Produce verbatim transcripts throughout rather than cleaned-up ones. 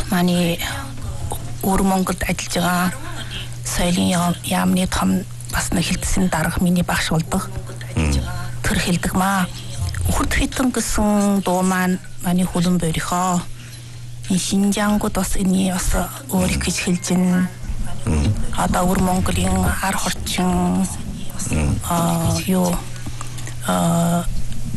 많이 өөр Монголд ажиллаж байгаа соёлын яамны том бас нэг хилцсэн дарга миний багш болдог. Тэр хэлдэг маа. Хүрд хитэн гэсэн дуу маань 많이 хөлөн борихоо. 이 신장고도 쓰니 어서 우리 그 실진 아다 우리 몽골인 알호칭 어요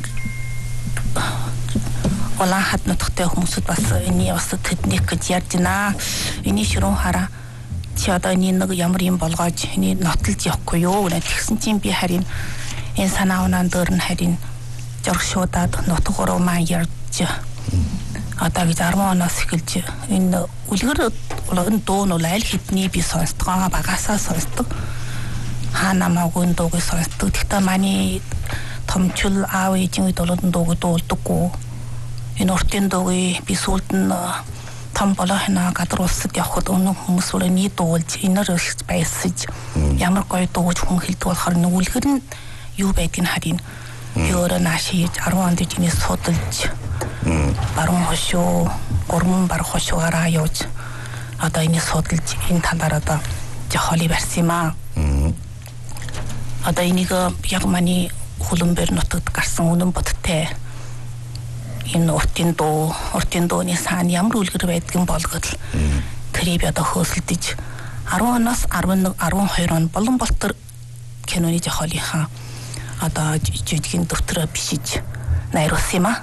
올라 hadna тогтээ хүмүүсд бас энэ бас тэднийг гэж ярьжина. Эний ширүүн хараа чи одоо энэ нэг ямар юм болгоож энэ нотолж явахгүй юу гэж тэгсэн чинь би харин энэ санаа унаан дээр нь харин жоргшуудаад нутгаараа маань ярьж одоо гэж арван оноос эхэлж энэ үлгэр энэ дуу нь аль хэдний би сонсдгоо багасаа сонсдог. Хаанамаагүй дууг сонсдог. Тэгтээ манай томчул аав ээжийн үед бол дууг дуулдаггүй. Энэ уртын дууг би сүүлд нь том болохна гадар улсад явхад өнөө хүмүүс өрөөний дуулж инэр өсч байсаж ямар гоё дууж хүн хэлдэг болохоор нэг үлгэр нь юу байдгийг харин би өөрөө нааш хийж арван онд ижний судалж баруун хошуу гурван баруун хошуугаараа явж одоо энэ судалж энэ талаар одоо жохоли барьсан юм аа. Одоо энийг яг манай хөлбөмбөр нутагт гарсан үнэн бодтой энэ уртын дуу уртын дууны сан ямар үлгэр байдгийг болгоод тэрийг одоо хөөсөлдөж арван оноос арван нэг арван хоёр он болон болтор киноны жохолынхаа одоо жижигэн дэвтрээ бишиж найруулсан юм аа.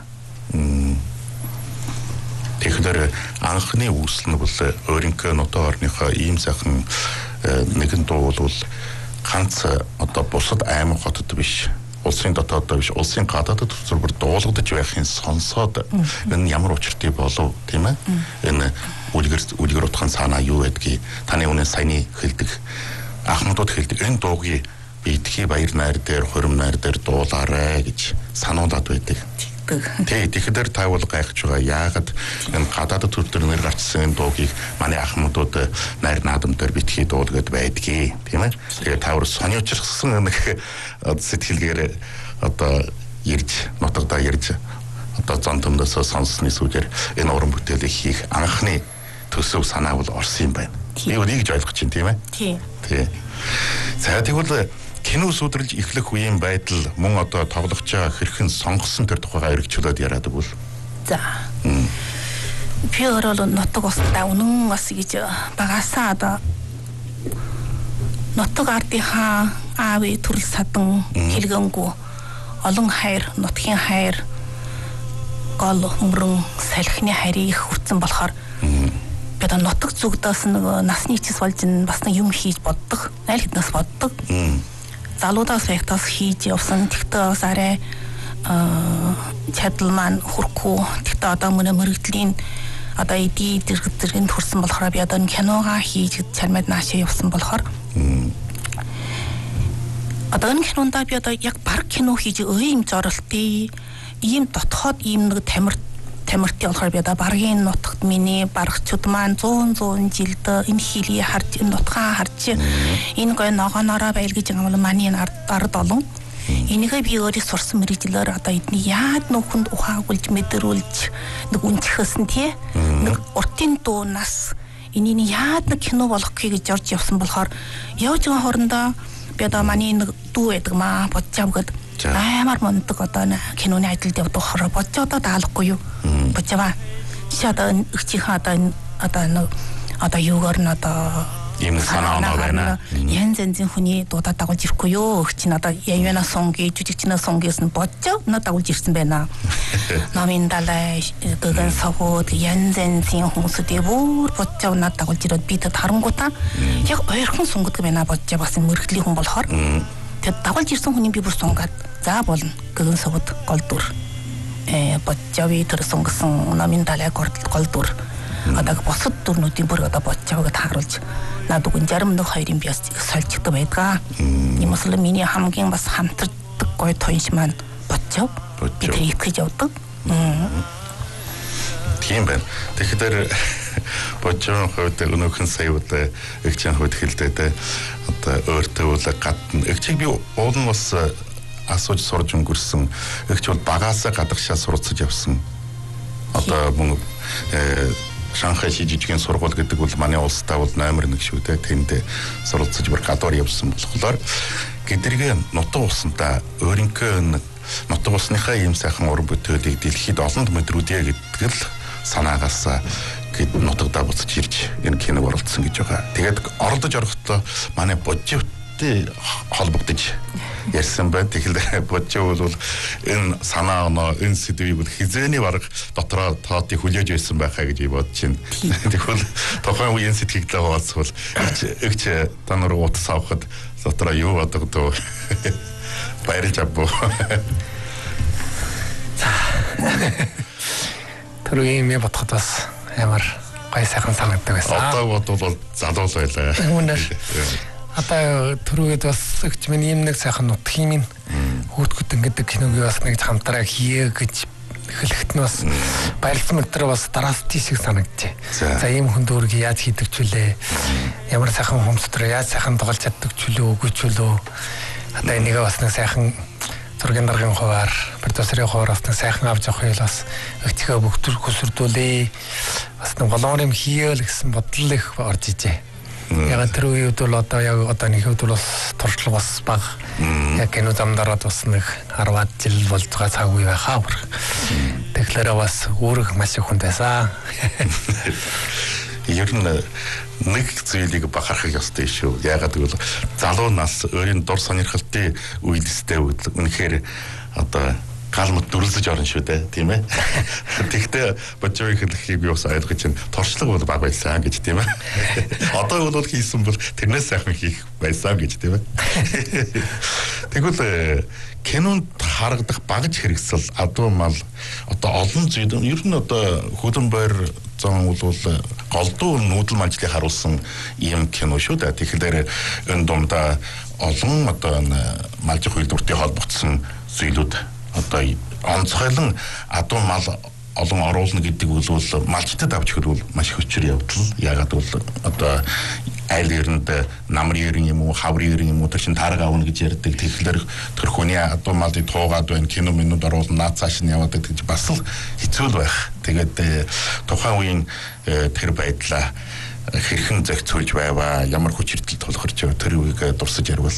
Тэгэхээр анхны үүсэл нь бол өөрийнхөө нутаг орныхоо ийм сайхан нэгэн дуу бол ганц одоо бусад аймаг хотод биш улсын дотоод биш улсын гадаадд зөвхөн дуулагдаж байхын сонсоод энэ ямар учиртай болов тийм ээ энэ үлгэр үлгэр утгын санаа юу байдгийг таны үнэ саяны хэлдэг ахмадууд хэлдэг энэ дуугийн бидхий баяр найр дээр хурим найр дээр дуулаарэ гэж сануулад байдаг. Тэ тэгэхээр та бол гайхаж байгаа яагаад энэ гадаадд төртөр нэр гарчсан дуугийг манай ахмадууд найр наадам дээр битгий дуулгаад байдгийг тийм ээ. Тэгээд та өөр сониучрсан нэг сэтгэлгээр одоо ирж нутагтаа ирж одоо зонтомдосоо сонссны сүлээр энэ уран бүтээлийг хийх анхны төсөв санаа бол орсон юм байна. Би үнийг ч ойлгож байна тийм ээ. Тийм. Тий. За тэгвэл кино сүдрэлж эхлэх үеийн байдал мөн одоо тоглож байгаа хэрхэн сонгосон тэр тухайгаа эргчлээд яриад өгвөл. За. Би өөрөө нутаг устдаа үнэн бас гэж багасаа одоо нутаг ардынхаа аавын төрөл садан хэлгэнгүй олон хайр нутгийн хайр гол өмрөн салхины хайрыг хүртсэн болохоор бид нутаг зүгдээс нэг насны ичс болж бас нэг юм хийж боддог. Аль хэднээс боддог. Залуудаас байхдаас хийж явсан. Тэгтээ бас арай чадал маань хүрхгүй. Тэгтээ одоо мөн мөрөгдлийн одоо эдий зэрэг зэрэнд хүрсэн болохоор би одоо киногаа хийж чармад наашаа явсан болохоор одоо энэ кинонд би одоо яг баг кино хийж өө юм зорилтыг ийм дотхоод ийм нэг тамирт тамиртын болохоор би одоо баргийн нутагт миний баргчуд маань зуун зуун жилд энэ хилийг харж энэ нутгаа харж энэ гой ногоонороо байл гэж юм бол манай энэ ард олон энийгээ би өөрөө сурсан мэрэгчлэр одоо эдний яад нөхөнд ухаагуулж мэдрүүлж нэг үнцхэсэн тий нэг уртын дуунаас энийг яад нэг кино болгохыг гэж орж явсан болохоор явж байгаа хоорондоо би одоо манай нэг дүү байдаг маа бодчаавгад амар мондөг одоо киноны ажилд явдаг хороо бодч одоо даалахгүй юу бодчава чи одоо өчийнхээ одоо одоо одоо юугаар нь одоо ийм санаа оноо байна янз янзын хүний дуудаа дагуулж ирэхгүй юу өгч нь одоо явна сонги жүжигчнээ сонгиос нь бодчоо нөө дагуулж ирсэн байна намын далай гэгэн согод янз янзын хүмүүсүүдээ бүр бодчоо нөө дагуулж ирээд би тэд харангуудаа яг ойрхон сонгодог байна бодчоо бас мөрөгдлийн хүн болохоор тэд дагуулж ирсэн хүний би бүр сунгаад за болно гэгэн согод гол дүр э бодчоо би тэр сонгосон намын далай гол дүр одоо босод дүрнүүдийн бүр одоо бодчоогоо тааруулж над үгэн зарим нэг хоёрын биас сольждаг байдгаа. Ийм эсвэл миний хамгийн бас хамтардаг гой тоёнш маань бодчоо. Би тэр итгэж явдаг. Тийм байна. Тэгэхээр бодчоо хувьд өнөөхөн сая удаа эгчийн хувьд хэлдээд одоо өөртөө бол гадна эгчийг би уул нь бас асууж сурж өнгөрсөн. Эгч бол багаасаа гадагшаа суралцж явсан. Одоо мөн Шанхай жижигхэн сургууль гэдэг бол манай улстай бол номер нэг шүү дээ. Тэнд суралцж бүр гадуур явсан болохоор гэдэргээ нутаг усандаа өөрийнхөө нутаг усныхаа ийм сайхан ур бүтээлийг дэлхийд олонд мэдрүүдээ гэдэг л санаагаас гэд нутагдаа буцаж ирж энэ киног оролцсон гэж байгаа. Тэгээд оролдож орохдоо манай Боживтэй холбогдож ярьсан байна. Тэгэхээр Божив бол энэ санаа оноо энэ сэдвийг бол хизээний бараг дотроо тоотыг хүлээж байсан байхаа гэж бодож байна. Тэгвэл тухайн үеийн сэтгэлд хаваалцвал өгч та нар утас авахд дотроо юу бодогдоо баярлж авбуу. Тэр үеийн мэ бодоход бас ямар гай сайхан санагддаг байсан. Одоо бодвол залуу байлаа. Үнээр одоо түрүүгээд бас өгч минь ийм нэг сайхан нутгийн минь хөтгөт ингэдэг киног бас нэг хамтраа хийе гэж эхлэхэд нь бас баярлсан мэтэр бас дараас тийшиг санагджээ. За ийм хүн дүүргийг яаж хийдэг ч үлээ. Ямар сайхан хүмстрээ яаж сайхан тоглож чаддаг ч үлээ үгүй ч үлээ. Одоо энийг бас нэг сайхан зургийн даргын хуваар продюсерийн хуваар бас нэг сайхан авч явах юм бас өгчгөө бүгд хөсөрдүүлээ. Бас нэг болоорым хийэл гэсэн бодол их орж ижээ. Яг тэр үед бол одоо яг одоо нэг үед бол бас туршлага бас бага. Яг кино замдараад бас нэг арваад жил болж байгаа цаг үе байхаа. Тэгэхээр бас үүрэг маш их хүнд байсан. Ер нь нэг зүйлийг бахархах ёстой шүү. Яагаад гэвэл залуу нас өөрийн дур сонирхолтын үйлстэй үнэхээр одоо галмт дүрлэж орно шүү дээ, тийм ээ. Тэгтээ Боживын хэлхийг би бас ойлгож байна. Туршлага бол бага байсан гэж, тийм ээ. Одоо бол хийсэн бол тэрнээс сайхан хийх байсан гэж, тийм ээ. Тэгвэл кинонд харагдах багж хэрэгсэл адуу мал одоо олон зүйл ер нь одоо хөдөн бойр зам бол голдуу нүүдэл манжлыг харуулсан ийм кино шүү дээ. Тэгэхээр энэ дундаа олон одоо малжих үйлдвэртэй холбогдсон зүйлүүд одоо онцгойлон адуу мал олон оруулна гэдэг бол малчтад авч хөрвөл маш хүчээр явдал. Ягаад бол одоо айл эрэнд намрын ерэн юм уу, хаврын ерэн юм уу тэр чин тарга авна гэж ярьдаг. Тэгэхээр тэр хүний адуу малыг туугаад байна, кино минут оруулна, наад цааш нь яваад гэж бас л хэцүү л байх. Тэгээд тухайн үеийн тэр байдлаа хэрхэн зохицуулж байваа, ямар хүч хэрдэл тулгарч байв тэр үеийг дурсаж ярил.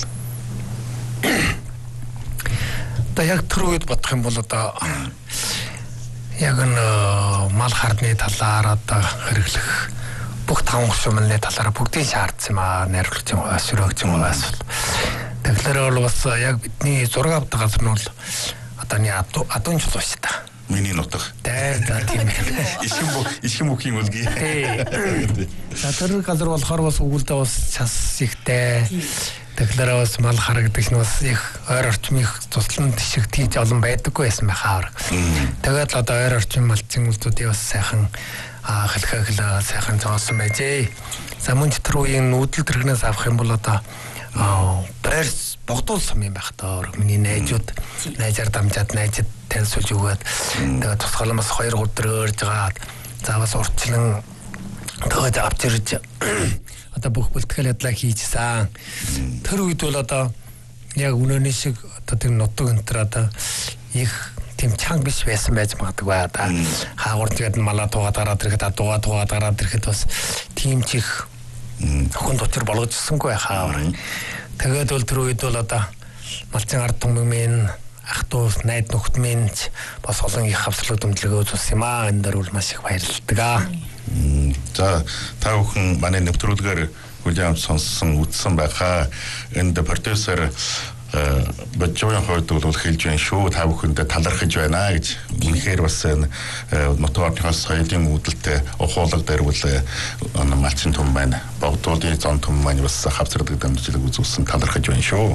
Одоо яг тэр үед бодох юм бол одоо яг нь мал хардны талаар одоо хэрэглэх бүх таван гүшүүмлний талаар бүгдийг шаардсан юм аа. Найруулагчийн хувьас, шүрэгчийн хувьас бол. Тэгэхээр бол бас яг бидний зураг авдаг газар нь бол одоо нэг адуун чулуу шүү дээ. Миний нутаг. Тэ тийм ээ. Ишин бүх ишин бүхийн үлгий. За тэр газар болохоор бас өгүүлдэ бас час ихтэй. Тэгэхээр бас мал харагдаг нь бас их ойр орчмын туслан тишиг тийж олон байдаггүй байсан байхаа. Тэгээд л одоо ойр орчмын малчин үйлдвэрүүдийн бас сайхан хэлхэл сайхан зоосон байжээ. За мөн тэр үеийн нүүдэл тэргнээс авах юм бол одоо байр богдуулсан юм байх таа. Миний найзууд найзаар дамжаад найзад танилцуулж өгөөд тэгээд тусгаалan бас хоёр өдөр өөрж гаад за бас урчлан тэгээд авч ирж одоо бүх бэлтгэл ядлаа хийжсэн. Тэр үед бол одоо яг өнөөний шиг одоо тэр нутаг өнтер одоо их тийм чанга биш байсан байж магадгүй одоо хаагур тэгээд малаа туугаад гараад ирэхэд адуугаа туугаад гараад ирэхэд бас тийм чих хүн дотор болгожсонгүй хаа. Тэгээд бол тэр үед бол одоо малчин ард түмэн минь ах дүү найд нөхд минь бас олон их хавцлаг дэмжлэгөө үзүүлсэн юм аа. Энэ дөр бол маш их баярлалдаг аа. За та бүхэн манай нэвтрүүлгээр хүлээн сонссон үзсэн байхаа. Энд продюсер Боживын хувьд бол хэлж байна шүү. Та бүхэндээ талархаж байна гэж. Үнэхээр бас нутаг орныхоос соёлын үүдэлтэй ухуулга дээр бол малчин түмэн байна. Богдуулын зон түмэн маань бас хавцардаг дамжлаг үзүүлсэн талархаж байна шүү.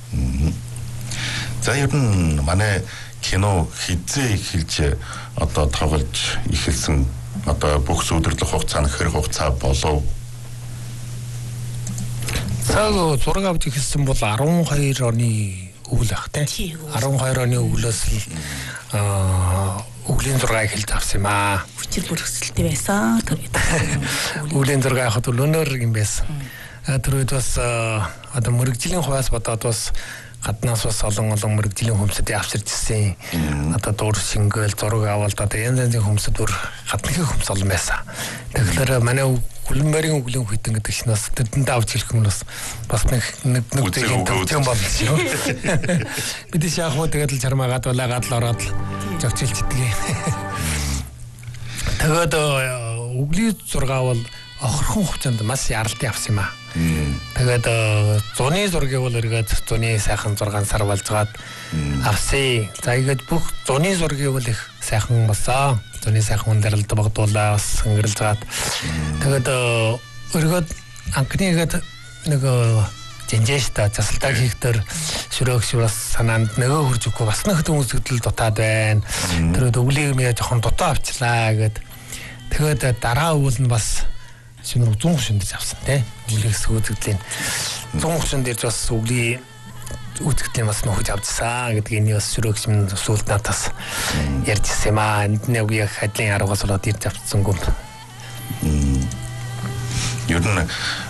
За ер нь манай кино хизээ эхэлж одоо тоглож эхэлсэн одоо бүх зөвдөрлөх хугацаа нь хэр хугацаа болов? Цаг зураг авч эхэлсэн бол арван хоёр оны өвөл ах тий. арван хоёр оны өвлөөс л өвлийн зураг эхэлж авсан юм аа. Хүчээр бүрхсэлтэй байсан. Өвлийн зураг авахд өнөр юм байсан. Тэр үед бас одоо мөрөгжлийн хувьас бодоод бас гаднаас бас олон олон мөрөгжлийн хүмсэд авчирч ирсэн. Одоо дуур шингээл зураг авалт одоо янз янзын хүмсэд бүр гадныхын хүмс олон байсан. Тэгэхээр манай Хүлмэрийн өвлийн хүйтэн гэдэг чинь бас тэдэнд авч хэлэх юм бас бас нэг нэг нэг тийм төвчөн болно шүү. Бид шаах муу тэгээд л чармаагаад улаагаад л ороод зогцилж иддэг. Тэгээд өвлийн зураг бол охирхон хугацаанд маш яралтай авсан юм аа. Тэгээд зуны зургийг бол эргээд зуны сайхан зургаан сар болж гаад авсан. За ингээд бүх зуны зургийг бол их сайхан болсон. Зуны сайхан хүндрэлд богдуулаа бас ингэрлж гаад. Тэгээд өргөд анхныгээд нэг жинжээш та засалтаа хийхдээ шүрөөгш бас санаанд нөгөө хурж өгөхгүй бас нэг хүмүүсэгдэл дутаад байна. Тэр өвлийг мэ жоохон дутаа авчлаа гэд. Тэгээд дараа өвөл нь бас шинэ зүүн хөшөнд авсан тий. Өвлийг сүйтгэлийн зүүн хөшөнд дэрж бас өвлийн үүтгэлийн бас нөхөж авдсан гэдгийг энэ бас шүрөөгч минь сүүлд надаас ярьж ирсэн юм аа. Энд нэг яг хадлын аргаас болоод ирж авцсангүй. Ер нь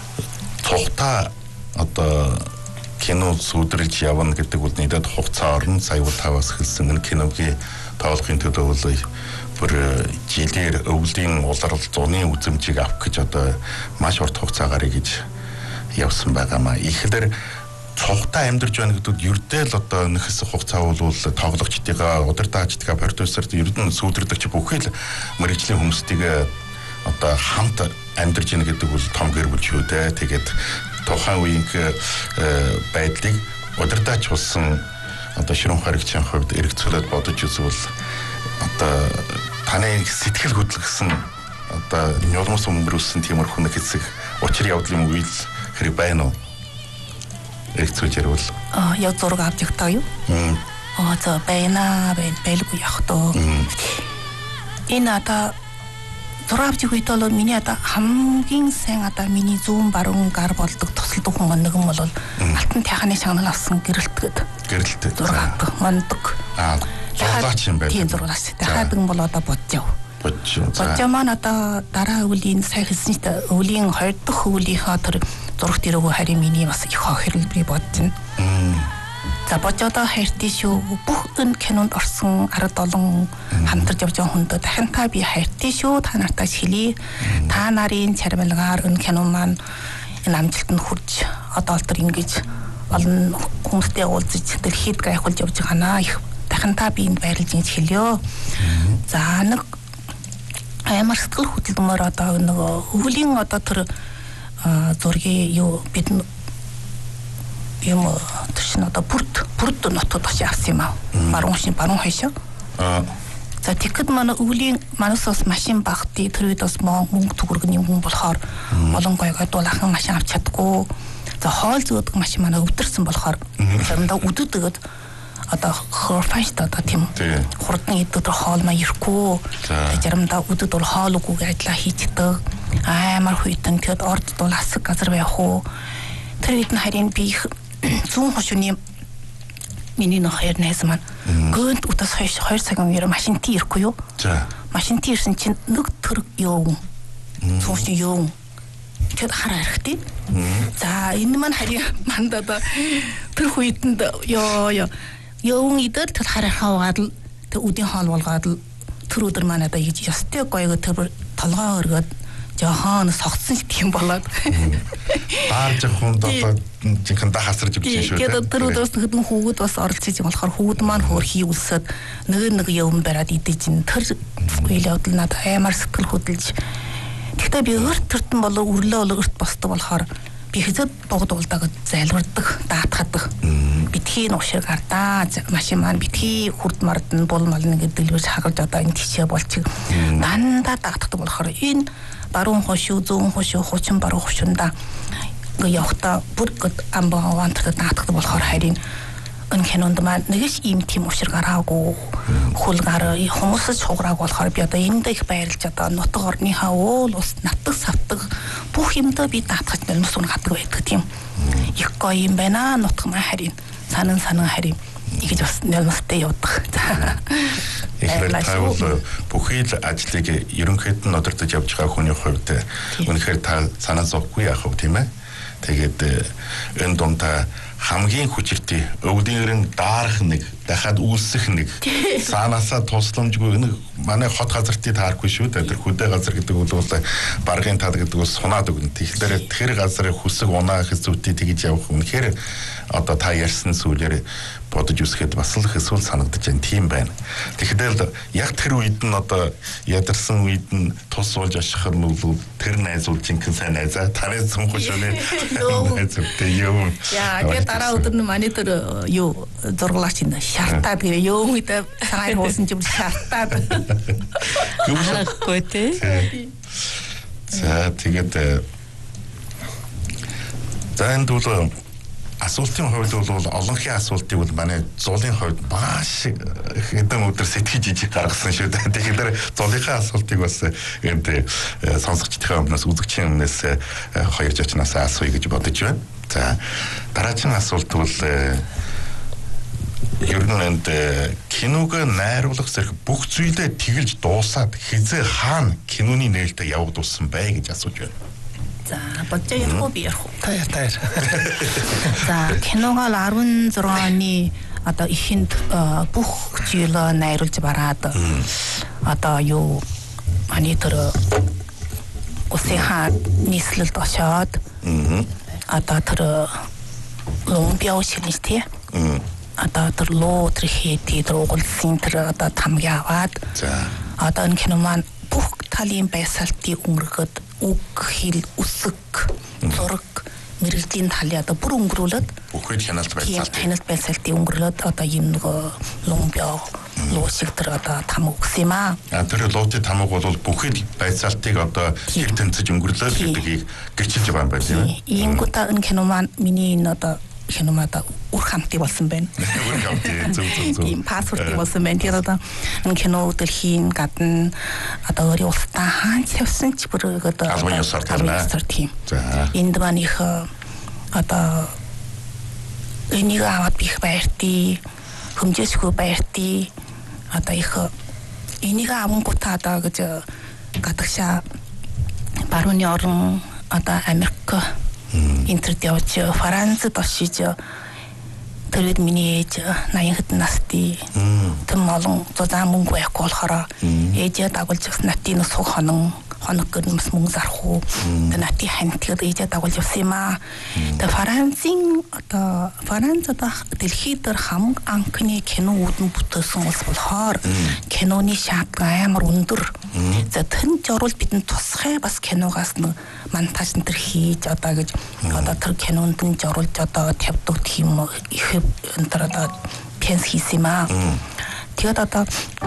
цухта одоо кино сүдрэлж явна гэдэг бол нийтэд хугацаа орно. Сая бол таваас хэлсэн энэ киногийн тоглохын төлөө бол бүр жилээр өвлийн улирал зуны үзэмжийг авах гэж одоо маш урт хугацаа гарыг гэж явсан байгаамаа. Ихлээр цухта амьдарч байна гэдэг ердөө л одоо нэг хэсэг хугацаа бол тоглогчдыгаа удирдаачдгаа продюсерд ердөө сүйдэрдэгч бүхэл мэргэжлийн хүмүүстэйгээ одоо хамт амьдарч байна гэдэг бол том гэр бүл шүү дээ. Тэгээд тухайн үеийн байдлыг удирдаач болсон одоо ширүүн харигчийн хувьд эргэцүүлээд бодож үзвэл одоо таны сэтгэл хөдлөсөн одоо нёрмос өнгөрүүлсэн тиймэрхүү нэг хэсэг учир явдлын үйл хэрэг байна уу? Эргэцүүлж ярил. Аа, яг зураг авч явтаа юу? Аа, за байна байна байлгүй явах тоо. Энэ ата зураг авч явах үед бол миний ата хамгийн сайн ата миний зүүн баруун гар болдог тусалдаг хүн нэгэн бол алтан тайханы шагнал авсан гэрэлтгээд. Гэрэлтгээд. Зураг авдаг, манддаг. Аа, зураач юм байна. Тийм зурагч. Дахиад бол одоо бодож яв. Бодож. Бодож маань одоо дараа өвлийн сайн хэлсэн ч өвлийн хоёр дахь өвлийнхаа тэр зурагт ирээгүй харин миний бас их хохирол би бодож байна. За божоо хайртай шүү. Бүх энэ кинонд орсон ард олон хамтарч явж байгаа хүндээ дахин та би хайртай шүү. Та нартаа хэлье. Та нарын чармилгаар энэ кино маань энэ амжилтанд хүрч одоо л тэр ингэж олон хүмүүстэй уулзаж тэр хит гайхуулж явж байгаа наа. Их дахин та би энд байрлаж ингэж хэлье. За нэг амар сэтгэл хөдлөмөр одоо нэг өвлийн одоо тэр зургийн юу бид юм төшин одоо бүрд бүрд нотод бас явсан юм аа. Баруун шин баруун хойшоо. Аа. За тэгэхэд манай өвлийн манусаас машин багтыг тэр үед бас мөнгө төгрөгний хүн болохоор олон гойгод бол ахын машин авч чадгүй. За хоол зөөдөг машин манай өвдөрсөн болохоор заримдаа үдүдэг одоо хорфайт одоо тийм хурдны идэвхтэй хоол маа ирэхгүй. Заримдаа үдэд бол хоол үгүй адилаа хийчихдэг. Амар хүйтэн тэгэд орд бол асаг газар байх уу. Тэр үед нь харин би зүүн хошууны миний нөх хоёр найз маань гүнд утас хойш хоёр цагийн өмнө машинт ирэхгүй юу? За. Машинт ирсэн чинь нэг төр юу? Цуушны юу? Тэгэд хараа ирэхтэй. За энэ маань харин мандад тэр хүйтэнд ёо ёо ёон идэр тэр хараа хаваад л тэр үдийн хоол болгоод л тэр өдөр маань одоо ийж ёстой гоё тэр толгой өргөд жохон согцсон юм болоод даар жоохон одоо жинхэнэ дахасарч явж шүү дээ. Тэгээд тэр өдөөс хэдэн хүүгүүд бас оролцож байгаа болохоор хүүгүүд маань хөөр хийвэлсэд нэг нэг юм бараад идэж ин тэр үйл явдал надад амар сэтгэл хөдлөж. Гэхдээ би өрт төртөн болоо өрлөө өрт босдог болохоор би хэзээ богдуулдаг зайлвардаг, даатгадаг. Битгий нушиг гардаа машин маань битгий хурд мардан бол мал нэг дэлгэрж хагалж одоо энэ тийшээ болчих. Дандаа даатгадаг болохоор энэ баруун хошуу, зүүн хошуу, хучин баруун хошуунда явахта бүр амбаа вантад даатгадаг болохоор харин энэ кинонд маань нэгш ийм тийм ушир гараагүй хулгаар хүмүүсс чуграаг болохоор би одоо энд их байрлаж одоо нутаг орныхаа уул ус натдаг савдаг бүх юмдаа би даатгаж нэлмс ун хатдаг байдаг тийм их гоё юм байна нутаг маань харин санан санан харин ингэж бас нэлмстэй явдаг. Тэгэхээр та бол бүхий л ажлыг ерөнхийд нь удирдах явж байгаа хүний хувьд үнэхээр та санаа зовхгүй яах вэ тийм ээ? Тэгээд энэ дундаа хамгийн хүчиртэй өвдөрийн даарах нэг дахиад үүсэх нэг саанаасаа тусламжгүй нэг манай хот газартыг таарахгүй шүү дээ. Тэр хөдөө газар гэдэг бол баргын тал гэдэг бол сунаад өгнө. Тэгэхээр тэр газрын хүсэг унаа хэзүүтий тэгж явах үнэхээр одоо та ярьсан зүйлээр бодож үзэхэд бас л хэсүүл санагдаж байна. Тийм байна. Тэгэхээр яг тэр үед нь одоо ядарсан үед нь тус суулж ашиглах нь бол тэр найзууд жинхэнэ сайн найзаа таны цонхоо шөнэ. Найзуудтай юу. Яа, тэгээд дараа өдөр нь манай тэр юу зурглаач энэ шартаад гээ ёо үед цагаан хуусан ч юм шартаад. Харахгүй тий. За тэгээд за энэ бол асуултын хувьд бол олонхын асуултыг бол манай зулын хувьд маш хэдэн өдөр сэтгэж ижиг гаргасан шүү дээ. Тэгэхээр зулынхаа асуултыг бас энэ сонсогчдын өмнөөс үзэгчийн өмнөөс хоёр жочноос асууя гэж бодож байна. За дараагийн асуулт бол ер нь энд киног найруулах зэрэг бүх зүйлээ тэгэлж дуусаад хизээ хаана киноны нээлттэй явагдуулсан бэ гэж асууж байна. За, бодож ярих би ярих. Таяр таяр. За, киногоо арван зургаан оны одоо ихэнд бүх зүйл найруулж бараад одоо юу ани тэр усиха нийслэлд очоод одоо тэр ломбио шилжтэй. Одоо тэр лоо тэр хийдэг тэр угалсын тэр одоо тамга аваад за одоо энэ кино маань бүх талын байсалтыг өнгөрөхөд үг хэл үсэг зураг мэрэгжлийн талыг одоо бүр өнгөрүүлээд бүхэл хяналт байсалт хяналт байсалтыг өнгөрүүлээд одоо юм нөгөө ломбио лоо шиг тэр одоо там өгс юм аа. А тэр лоотын тамга бол бүхэл байсалтыг одоо хэр тэнцэж өнгөрлөөл гэдгийг гэрчилж байгаа юм байна тийм ээ. Иймгүүтээ энэ кино маань миний энэ одоо киномада үр хамтыг болсон байна. Үр хамтыг зөв зөв зөв. Тийм паспортыг болсон байна. Тэр одоо энэ кино дэлхийн гадна одоо өөрийн улстай хаанч явсан ч бүр одоо албан ёсоор тийм. За. Энд маань их одоо энийг аваад бих баяртай, хөмжөөсгүй баяртай одоо их энийг авангуудаа одоо гэж гадагшаа барууны орн одоо Америк интернет явж Францад очиж тэрвэд миний ээж наян хэдэн настай тэм олон зузаан мөнгө байхгүй болохоор ээжээ дагуулж явсан натын суух хонон хоног гэрнэс мөнгө зархуу тэ натын хантиад ээжээ дагуулж явсан юм аа. Тэ Францын одоо Францад дэлхийд дээр хамаг анхны кино үүдэн бүтээсэн улс болохоор киноны шаардлага амар өндөр. За тэнд жорвол бидэнд тусахай бас киногоос нэг монтаж энэ төр хийж одоо гэж одоо тэр кинонд нь жорволж одоо тавьдаг тийм их энэ төр одоо пенс хийсэн юм аа. Тэгээд одоо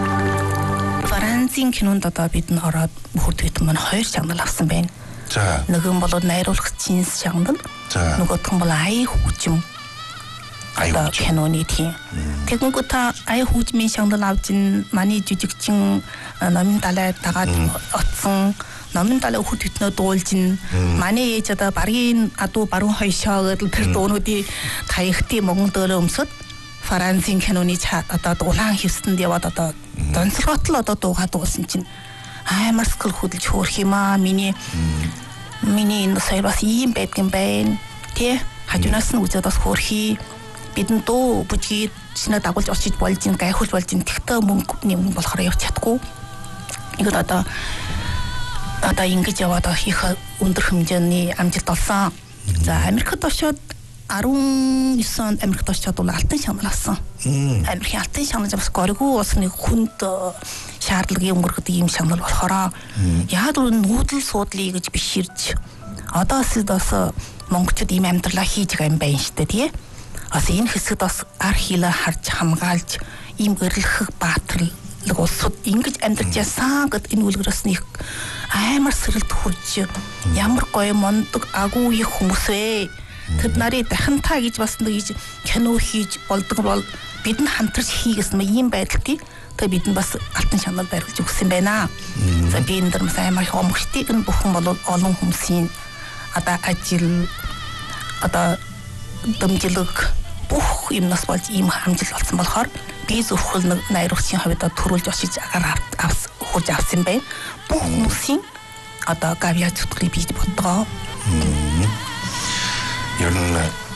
Францын кинонд одоо бид нь ороод бүрдээд маань хоёр шагнал авсан байна. За. Нэг нь бол найруулагчийн шагнал. Нөгөөх нь бол ая хүчим. Одоо киноны тийм. Тэгэнгүүт та ая хүчмийн шагнал авч ин манай жижигчин номын далай дагаад отсон номын далай хүүд хөтнөө дуулж ин манай ээж одоо баргийн адуу баруун хойшоо гэдэг тэр дуунуудыг таягтын могон дөөрөө өмсөд Францын киноны одоо улаан хевстэнд яваад одоо донцолгоотл одоо дуугаа дуулсан чинь амар скл хөдөлж хөөрх юм аа. Миний миний энэ сая бас ийм байдгийн байна. Тэ хажуунаас нь үзээд бас хөөрхий. Бидэн дуу бүжгийг шинэ дагуулж очиж болж ин гайхуулж болж ин тэгтээ мөнгө нэм болохоор явж чадахгүй. Ингээд одоо одоо ингэж яваад их өндөр хэмжээний амжилт олсон. За Америкт очоод арван девять онд Америкт очоод бол алтан шагнал авсан. Америкийн алтан шагнал бас гориггүй бас нэг хүнд шаардлагын өнгөрөхөд ийм шагнал болохоор яад нүүдэл суудлыг гэж биширж одоо бас монголчууд ийм амьдралаа хийж байгаа юм байна шүү дээ тий. Бас энэ хэсэгт бас ар хилээ харж хамгаалж ийм өрлөх баатарлаг улсууд ингэж амьдарч яасан гэд энэ үлгэрээс нэг амар сэрэлт хурж ямар гоё мондөг агуу их хүмүүс вэ. Тэд нарыг дахинтаа гэж бас нэг кино хийж болдог бол бидэнд хамтарч хийгээс юм ийм байдалтай. Тэгээ бидэнд бас алтан шагнал барилж өгсөн байна. За би энэ дөр бас амар их омгчтэй энэ бүхэн бол олон хүмүүсийн одоо ажил одоо дэмжлэг бүх юмнаас болж ийм амжилт олсон болохоор би зөвхөн нэг найруулагчийн хувьд төрүүлж очиж агаар авс хурж авсан байна. Бүх хүмүүсийн одоо гавьяа зүтгэрийг бийж бодгоо. Ер нь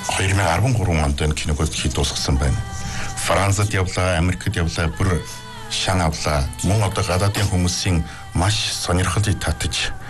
two thousand thirteen онд энэ киног хий дуусгасан байна. Францад явлаа, Америкт явлаа, бүр шан авлаа. Мөн одоо гадаадын хүмүүсийн маш сонирхол татаж